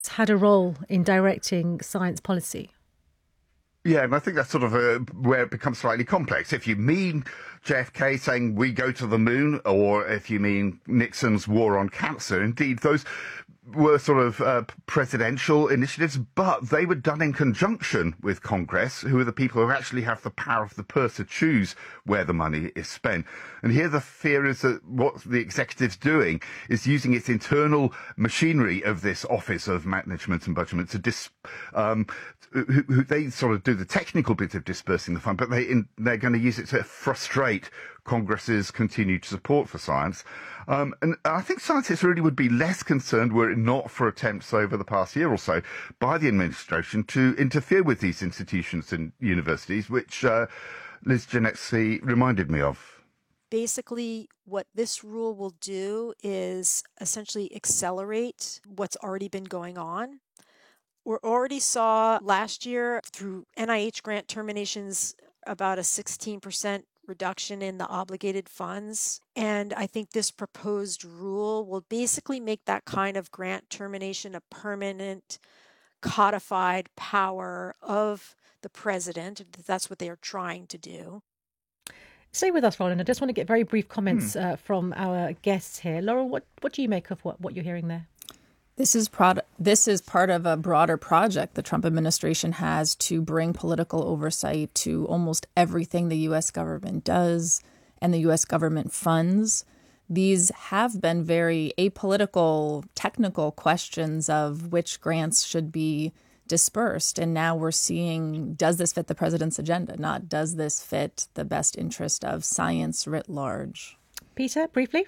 had a role in directing science policy. Yeah, and I think that's sort of where it becomes slightly complex. If you mean JFK saying we go to the moon, or if you mean Nixon's war on cancer, indeed, those were sort of presidential initiatives, but they were done in conjunction with Congress, who are the people who actually have the power of the purse to choose where the money is spent. And here the fear is that what the executive's doing is using its internal machinery of this Office of Management and Budget to they sort of do the technical bit of dispersing the fund, but they're going to use it to frustrate Congress's continued support for science. And I think scientists really would be less concerned were it not for attempts over the past year or so by the administration to interfere with these institutions and universities, which Liz Genetzi reminded me of. Basically, what this rule will do is essentially accelerate what's already been going on. We already saw last year through NIH grant terminations about a 16% reduction in the obligated funds. And I think this proposed rule will basically make that kind of grant termination a permanent codified power of the president. That's what they are trying to do. Stay with us, Roland. I just want to get very brief comments from our guests here. Laurel, what do you make of what you're hearing there? This is part of a broader project the Trump administration has to bring political oversight to almost everything the U.S. government does and the U.S. government funds. These have been very apolitical, technical questions of which grants should be dispersed. And now we're seeing, does this fit the president's agenda? Not does this fit the best interest of science writ large? Peter, briefly.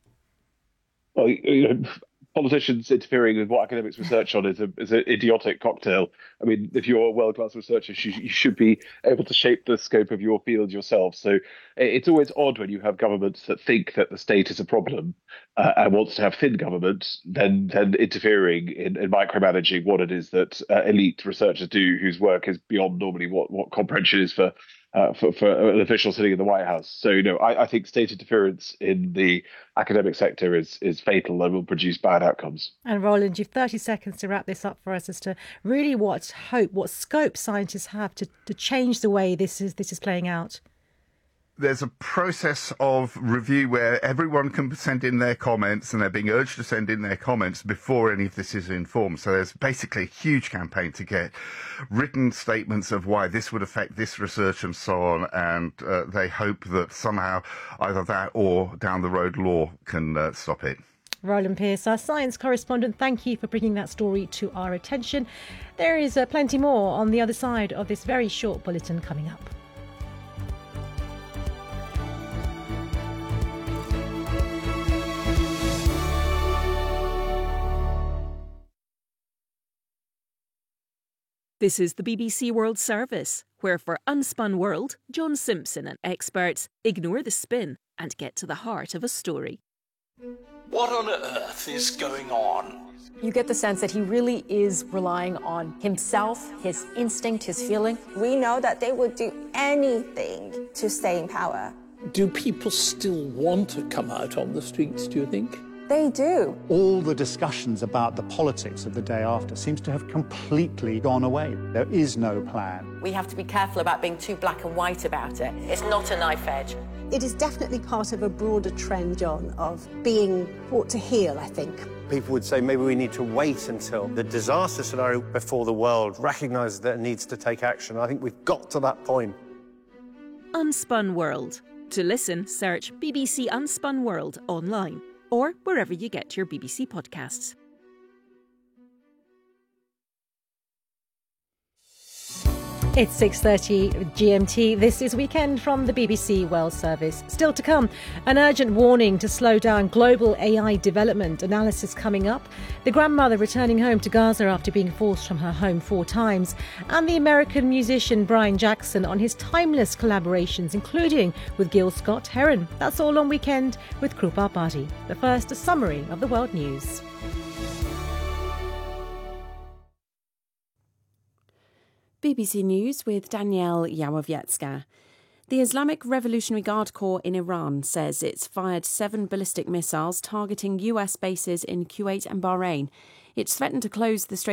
Well, politicians interfering with what academics research on is an idiotic cocktail. I mean, if you're a world-class researcher, you should be able to shape the scope of your field yourself. So it's always odd when you have governments that think that the state is a problem and wants to have thin government, then interfering in micromanaging what it is that elite researchers do, whose work is beyond normally what comprehension is for an official sitting in the White House. So, I think state interference in the academic sector is fatal and will produce bad outcomes. And Roland, you've 30 seconds to wrap this up for us as to really what scope scientists have to change the way this is playing out. There's a process of review where everyone can send in their comments, and they're being urged to send in their comments before any of this is informed. So there's basically a huge campaign to get written statements of why this would affect this research and so on. And they hope that somehow either that or down the road law can stop it. Roland Pearce, our science correspondent, thank you for bringing that story to our attention. There is plenty more on the other side of this very short bulletin coming up. This is the BBC World Service, where for Unspun World, John Simpson and experts ignore the spin and get to the heart of a story. What on earth is going on? You get the sense that he really is relying on himself, his instinct, his feeling. We know that they would do anything to stay in power. Do people still want to come out on the streets, do you think? They do. All the discussions about the politics of the day after seems to have completely gone away. There is no plan. We have to be careful about being too black and white about it. It's not a knife edge. It is definitely part of a broader trend, John, of being brought to heel, I think. People would say maybe we need to wait until the disaster scenario before the world recognises that it needs to take action. I think we've got to that point. Unspun World. To listen, search BBC Unspun World online or wherever you get your BBC podcasts. It's 6:30 GMT. This is Weekend from the BBC World Service. Still to come, an urgent warning to slow down global AI development. Analysis coming up. The grandmother returning home to Gaza after being forced from her home 4 times. And the American musician Brian Jackson on his timeless collaborations, including with Gil Scott-Heron. That's all on Weekend with Krupal Badi. But first, a summary of the world news. BBC News with Danielle Yawowiecka. The Islamic Revolutionary Guard Corps in Iran says it's fired 7 ballistic missiles targeting US bases in Kuwait and Bahrain. It's threatened to close the Strait